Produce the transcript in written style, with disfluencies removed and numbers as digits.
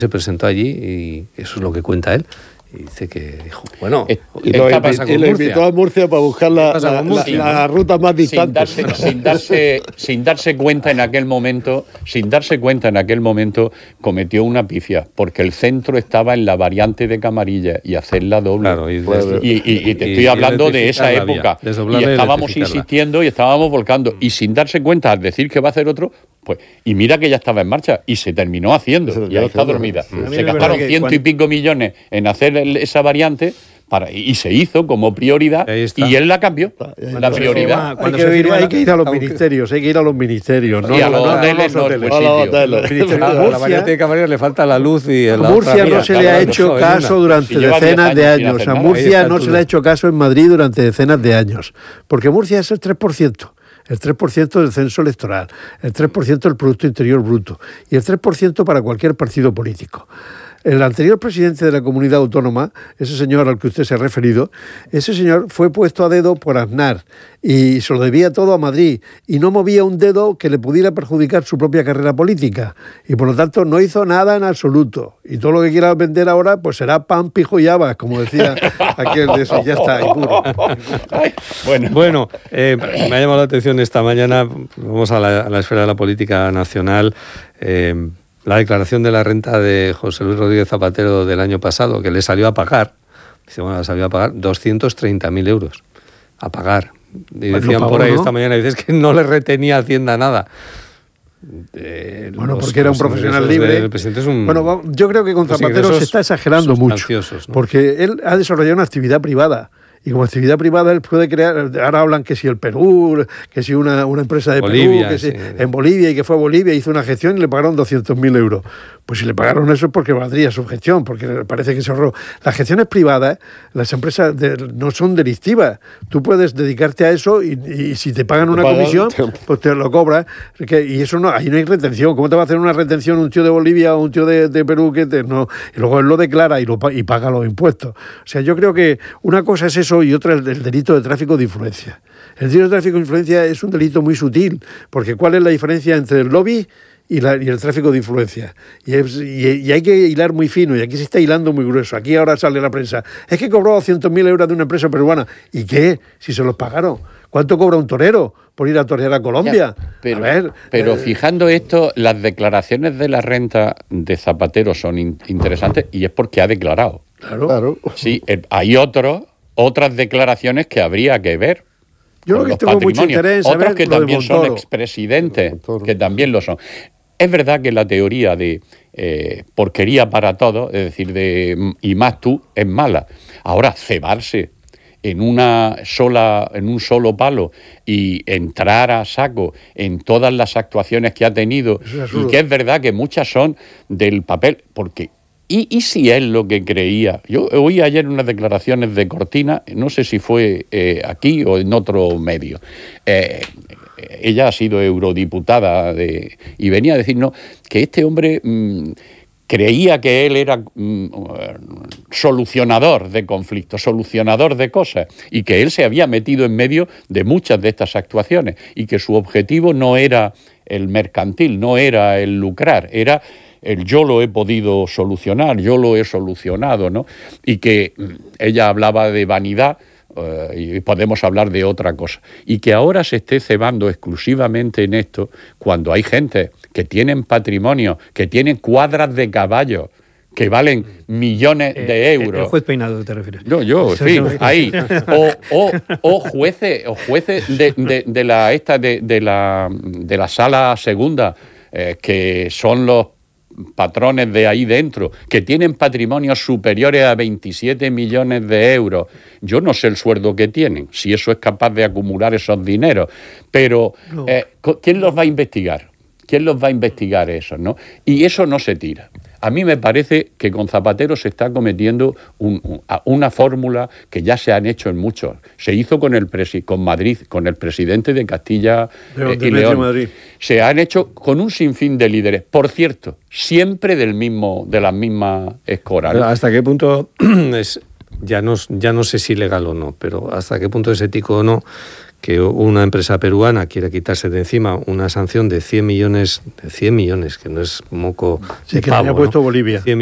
se presentó allí y eso es lo que cuenta él. Y dice que dijo, bueno, y lo invitó a Murcia para buscar la ruta más distante. Sin darse cuenta en aquel momento, cometió una pifia, porque el centro estaba en la variante de Camarilla y hacerla doble. Claro, y te estoy hablando de esa época. Y estábamos insistiendo y estábamos volcando. Y sin darse cuenta, al decir que va a hacer otro, pues, y mira que ya estaba en marcha y se terminó haciendo, y ahí está dormida. Se gastaron 100 y pico millones en hacer esa variante y se hizo como prioridad y él la cambió, la prioridad. Hay que ir a los ministerios, ¿no? Y a los hoteles no. A la variante de Camarilla le falta la luz y a Murcia no se le ha hecho caso durante decenas de años. A Murcia no se le ha hecho caso en Madrid durante decenas de años, porque Murcia es el 3%. El 3% del censo electoral, el 3% del Producto Interior Bruto y el 3% para cualquier partido político. El anterior presidente de la comunidad autónoma, ese señor al que usted se ha referido, ese señor fue puesto a dedo por Aznar y se lo debía todo a Madrid y no movía un dedo que le pudiera perjudicar su propia carrera política y por lo tanto no hizo nada en absoluto y todo lo que quiera vender ahora pues será pan, pijo y habas, como decía aquel de eso, ya está, y puro. Bueno, me ha llamado la atención esta mañana, vamos a la esfera de la política nacional, la declaración de la renta de José Luis Rodríguez Zapatero del año pasado, que le salió a pagar, le salió a pagar 230.000 euros, a pagar. Y decían por ahí esta mañana, dices que no le retenía Hacienda nada. Porque era un profesional libre. Yo creo que con Zapatero se está exagerando mucho, ¿no? Porque él ha desarrollado una actividad privada. Y como actividad privada él puede crear, ahora hablan que si el Perú, que si una empresa de Bolivia, Perú, que si en Bolivia y que fue a Bolivia, hizo una gestión y le pagaron 200.000 euros. Pues si le pagaron eso es porque valdría su gestión, porque parece que se ahorró. Las gestiones privadas, las empresas no son delictivas. Tú puedes dedicarte a eso y si te pagan una comisión, pues te lo cobras. Y eso ahí no hay retención. ¿Cómo te va a hacer una retención un tío de Bolivia o un tío de Perú no? Y luego él lo declara y paga los impuestos. O sea, yo creo que una cosa es eso y otra el delito de tráfico de influencia. El delito de tráfico de influencia es un delito muy sutil, porque ¿cuál es la diferencia entre el lobby y el tráfico de influencia? Y hay que hilar muy fino, y aquí se está hilando muy grueso. Aquí ahora sale la prensa. Es que cobró 200.000 euros de una empresa peruana. ¿Y qué? Si se los pagaron. ¿Cuánto cobra un torero por ir a torear a Colombia? Pero fijando esto, las declaraciones de la renta de Zapatero son interesantes y es porque ha declarado. Claro. Sí, hay otras declaraciones que habría que ver. Yo lo que tengo mucho interés en otros que también son expresidentes, que también lo son. Es verdad que la teoría de porquería para todos, es decir, y más tú, es mala. Ahora, cebarse en un solo palo y entrar a saco en todas las actuaciones que ha tenido, y que es verdad que muchas son del papel, porque ¿Y si es lo que creía? Yo oí ayer unas declaraciones de Cortina, no sé si fue aquí o en otro medio. Ella ha sido eurodiputada y venía a decirnos que este hombre creía que él era solucionador de conflictos, solucionador de cosas, y que él se había metido en medio de muchas de estas actuaciones y que su objetivo no era el mercantil, no era el lucrar, era el yo lo he podido solucionar, yo lo he solucionado, ¿no? Y que ella hablaba de vanidad, y podemos hablar de otra cosa. Y que ahora se esté cebando exclusivamente en esto, cuando hay gente que tienen patrimonio, que tienen cuadras de caballos, que valen millones de euros. El juez Peinado, ¿te refieres? En fin, ahí. O jueces de la sala segunda, que son los patrones de ahí dentro, que tienen patrimonios superiores a 27 millones de euros. Yo no sé el sueldo que tienen, si eso es capaz de acumular esos dineros, pero ¿quién los va a investigar? ¿Quién los va a investigar eso, no? Y eso no se tira. A mí me parece que con Zapatero se está cometiendo una fórmula que ya se han hecho en muchos. Se hizo con Madrid, con el presidente de Castilla y León. Madrid. Se han hecho con un sinfín de líderes. Por cierto, siempre de la misma escora. ¿Hasta qué punto ya no sé si legal o no, pero hasta qué punto es ético o no que una empresa peruana quiere quitarse de encima una sanción de 100 millones, que no es moco de pavo, que le haya puesto Bolivia.